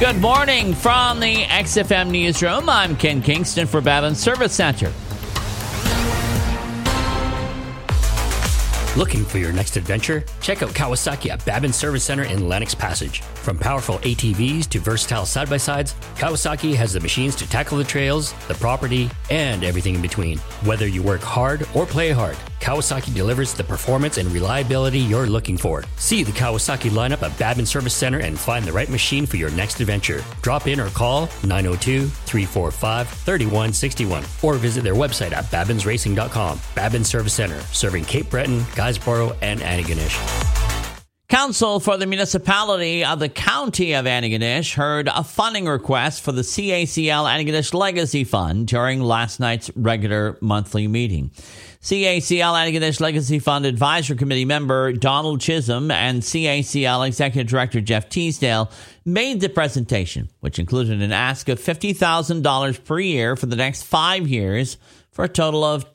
Good morning from the XFM Newsroom. I'm Ken Kingston for Babin Service Center. Looking for your next adventure? Check out Kawasaki at Babin Service Center in Lennox Passage. From powerful ATVs to versatile side-by-sides, Kawasaki has the machines to tackle the trails, the property, and everything in between. Whether you work hard or play hard, Kawasaki delivers the performance and reliability you're looking for. See the Kawasaki lineup at Babin Service Center and find the right machine for your next adventure. Drop in or call 902-345-3161 or visit their website at babinsracing.com. Babin Service Center, serving Cape Breton, Guysborough, and Antigonish. Council for the Municipality of the County of Antigonish heard a funding request for the CACL Antigonish Legacy Fund during last night's regular monthly meeting. CACL Antigonish Legacy Fund Advisory Committee member Donald Chisholm and CACL Executive Director Jeff Teasdale made the presentation, which included an ask of $50,000 per year for the next 5 years for a total of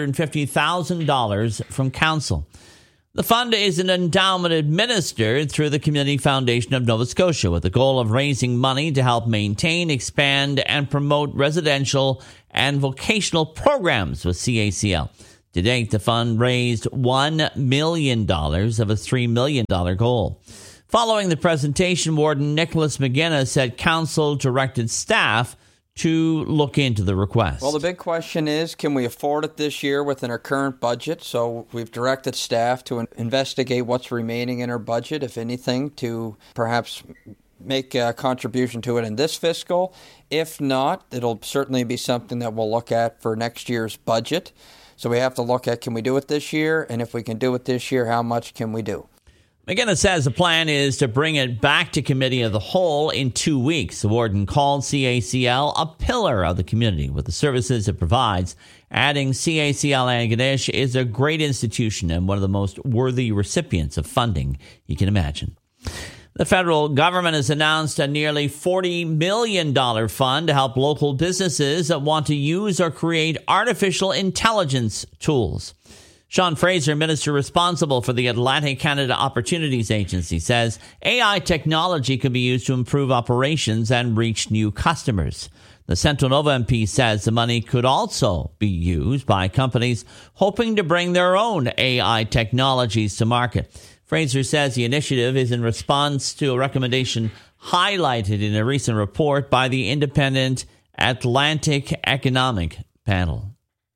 $250,000 from Council. The fund is an endowment administered through the Community Foundation of Nova Scotia with the goal of raising money to help maintain, expand, and promote residential and vocational programs with CACL. To date, the fund raised $1 million of a $3 million goal. Following the presentation, Warden Nicholas McGinnis said Council directed staff to look into the request. Well, the big question is, can we afford it this year within our current budget? So we've directed staff to investigate what's remaining in our budget, if anything, to perhaps make a contribution to it in this fiscal. If not, it'll certainly be something that we'll look at for next year's budget. So we have to look at, can we do it this year? And if we can do it this year, how much can we do? McGinnis says the plan is to bring it back to Committee of the Whole in 2 weeks. The warden called CACL a pillar of the community with the services it provides, adding CACL Antigonish is a great institution and one of the most worthy recipients of funding you can imagine. The federal government has announced a nearly $40 million fund to help local businesses that want to use or create artificial intelligence tools. Sean Fraser, minister responsible for the Atlantic Canada Opportunities Agency, says AI technology could be used to improve operations and reach new customers. The Central Nova MP says the money could also be used by companies hoping to bring their own AI technologies to market. Fraser says the initiative is in response to a recommendation highlighted in a recent report by the independent Atlantic Economic Panel.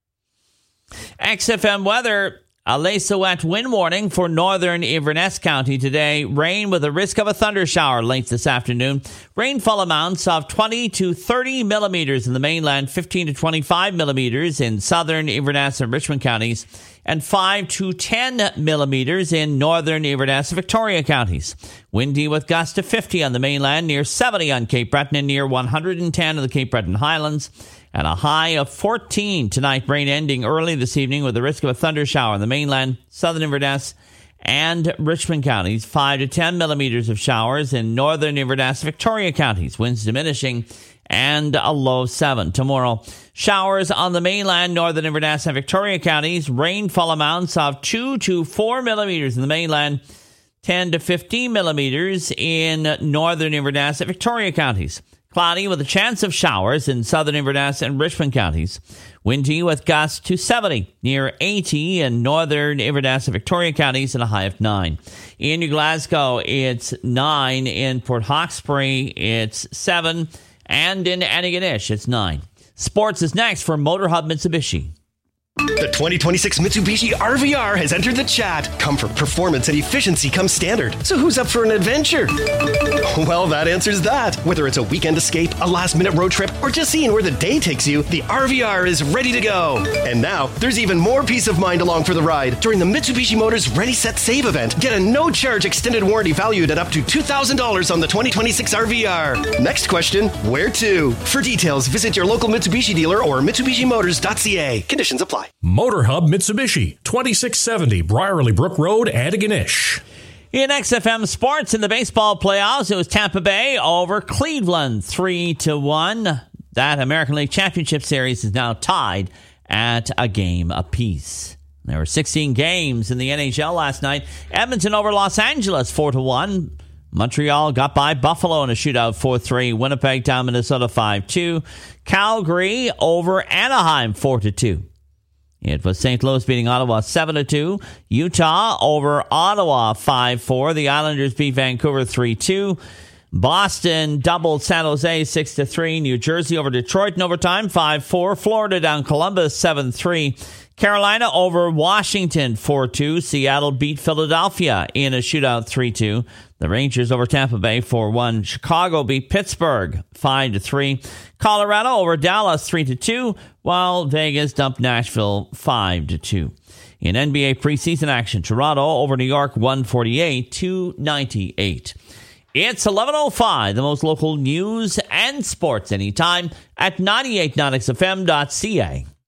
XFM weather, a laissez wet wind warning for northern Inverness County today. Rain with a risk of a thunder shower late this afternoon. Rainfall amounts of 20 to 30 millimeters in the mainland, 15 to 25 millimeters in southern Inverness and Richmond counties, and 5 to 10 millimeters in northern Inverness and Victoria counties. Windy with gusts to 50 on the mainland, near 70 on Cape Breton, and near 110 in the Cape Breton Highlands. And a high of 14 tonight, rain ending early this evening with the risk of a thunder shower in the mainland, southern Inverness, and Richmond counties. 5 to 10 millimeters of showers in northern Inverness, Victoria counties. Winds diminishing and a low 7. Tomorrow, showers on the mainland, northern Inverness, and Victoria counties. Rainfall amounts of 2 to 4 millimeters in the mainland, 10 to 15 millimeters in northern Inverness and Victoria counties. Cloudy with a chance of showers in southern Inverness and Richmond counties. Windy with gusts to 70, near 80 in northern Inverness and Victoria counties, and a high of 9. In New Glasgow, it's 9. In Port Hawkesbury, it's 7. And in Antigonish, it's 9. Sports is next for Motorhub Mitsubishi. The 2026 Mitsubishi RVR has entered the chat. Comfort, performance, and efficiency come standard. So who's up for an adventure? Well, that answers that. Whether it's a weekend escape, a last-minute road trip, or just seeing where the day takes you, the RVR is ready to go. And now, there's even more peace of mind along for the ride. During the Mitsubishi Motors Ready, Set, Save event, get a no-charge extended warranty valued at up to $2,000 on the 2026 RVR. Next question, where to? For details, visit your local Mitsubishi dealer or MitsubishiMotors.ca. Conditions apply. Motorhub Mitsubishi, 2670 Briarley Brook Road, Antigonish. In XFM Sports, in the baseball playoffs, it was Tampa Bay over Cleveland, 3-1. That American League Championship Series is now tied at a game apiece. There were 16 games in the NHL last night. Edmonton over Los Angeles, 4-1. Montreal got by Buffalo in a shootout 4-3. Winnipeg down Minnesota 5-2. Calgary over Anaheim 4-2. It was St. Louis beating Ottawa 7-2. Utah over Ottawa 5-4. The Islanders beat Vancouver 3-2. Boston doubled San Jose 6-3. New Jersey over Detroit in overtime 5-4. Florida down Columbus 7-3. Carolina over Washington 4-2. Seattle beat Philadelphia in a shootout 3-2. The Rangers over Tampa Bay 4-1. Chicago beat Pittsburgh 5-3. Colorado over Dallas 3-2, while Vegas dumped Nashville 5-2. In NBA preseason action, Toronto over New York 148-98. It's 11:05, the most local news and sports anytime at 98.9xfm.ca.